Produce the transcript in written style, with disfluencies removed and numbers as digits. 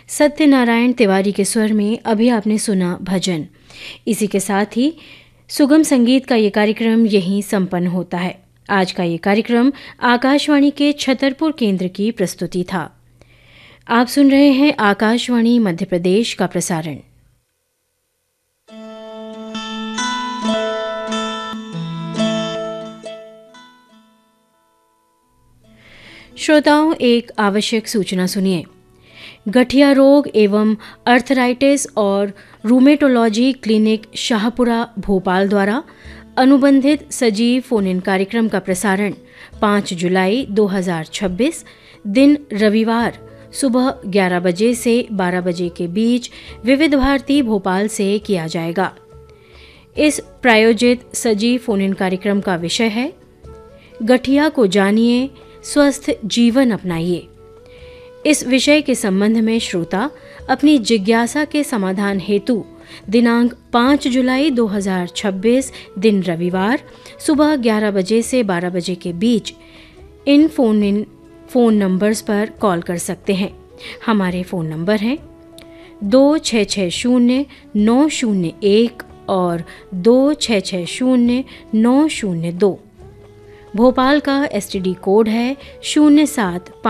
सत्यनारायण तिवारी के स्वर में अभी आपने सुना भजन। इसी के साथ ही सुगम संगीत का ये कार्यक्रम यहीं संपन्न होता है। आज का ये कार्यक्रम आकाशवाणी के छतरपुर केंद्र की प्रस्तुति था। आप सुन रहे हैं आकाशवाणी मध्य प्रदेश का प्रसारण। श्रोताओं, एक आवश्यक सूचना सुनिए। गठिया रोग एवं अर्थराइटिस और रूमेटोलॉजी क्लिनिक शाहपुरा भोपाल द्वारा अनुबंधित सजीव फोन इन कार्यक्रम का प्रसारण 5 जुलाई 2026 दिन रविवार सुबह 11 बजे से 12 बजे के बीच विविध भारती भोपाल से किया जाएगा। इस प्रायोजित सजीव फोन इन कार्यक्रम का विषय है गठिया को जानिए, स्वस्थ जीवन अपनाइए। इस विषय के संबंध में श्रोता अपनी जिज्ञासा के समाधान हेतु दिनांक 5 जुलाई 2026 दिन रविवार सुबह 11 बजे से 12 बजे के बीच इन फोन नंबर्स पर कॉल कर सकते हैं। हमारे फ़ोन नंबर हैं 2660-901 और 2660-902। भोपाल का STD कोड है 075।